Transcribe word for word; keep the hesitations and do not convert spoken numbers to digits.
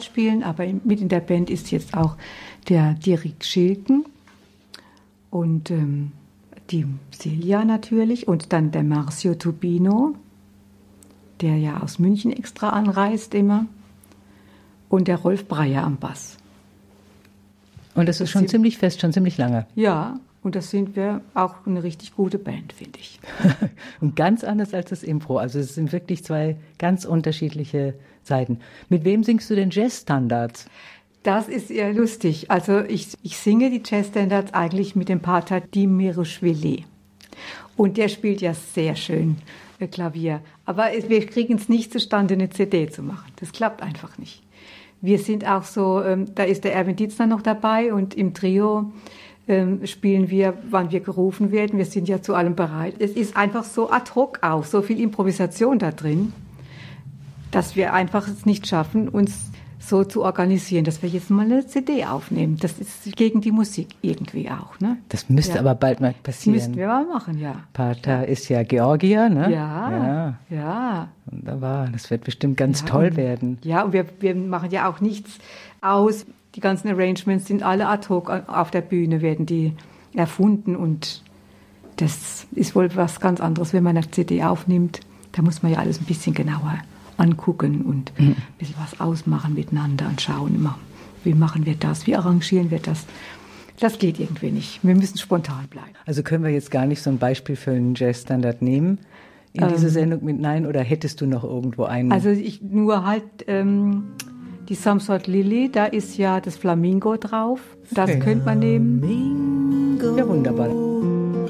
spielen, aber mit in der Band ist jetzt auch der Dirk Schilken und ähm, die Silja natürlich und dann der Marcio Tubino, der ja aus München extra anreist immer, und der Rolf Breyer am Bass. Und das ist schon ziemlich fest, schon ziemlich lange. Ja, und das sind wir auch eine richtig gute Band, finde ich. Und ganz anders als das Impro. Also es sind wirklich zwei ganz unterschiedliche Seiten. Mit wem singst du denn Jazzstandards? Das ist eher lustig. Also ich, ich singe die Jazzstandards eigentlich mit dem Pater Dimiroschwili. Und der spielt ja sehr schön äh, Klavier. Aber es, wir kriegen es nicht zustande, eine C D zu machen. Das klappt einfach nicht. Wir sind auch so, ähm, da ist der Erwin Dietzner noch dabei und im Trio ähm, spielen wir, wann wir gerufen werden. Wir sind ja zu allem bereit. Es ist einfach so ad hoc auch, so viel Improvisation da drin, dass wir einfach es nicht schaffen, uns so zu organisieren, dass wir jetzt mal eine C D aufnehmen. Das ist gegen die Musik irgendwie auch. Ne? Das müsste ja aber bald mal passieren. Das müssten wir mal machen, ja. Pater ja. ist ja Georgier, ne? Ja, ja. ja. Wunderbar, das wird bestimmt ganz ja, toll und, werden. Ja, und wir, wir machen ja auch nichts aus. Die ganzen Arrangements sind alle ad hoc auf der Bühne, werden die erfunden. Und das ist wohl was ganz anderes, wenn man eine C D aufnimmt. Da muss man ja alles ein bisschen genauer angucken und mhm. ein bisschen was ausmachen miteinander und schauen immer, wie machen wir das, wie arrangieren wir das. Das geht irgendwie nicht. Wir müssen spontan bleiben. Also können wir jetzt gar nicht so ein Beispiel für einen Jazzstandard nehmen in ähm, diese Sendung mit Nein, oder hättest du noch irgendwo einen? Also ich nur halt ähm, die Some Sort Lily, da ist ja das Flamingo drauf. Das okay. könnte man nehmen. Ja, wunderbar.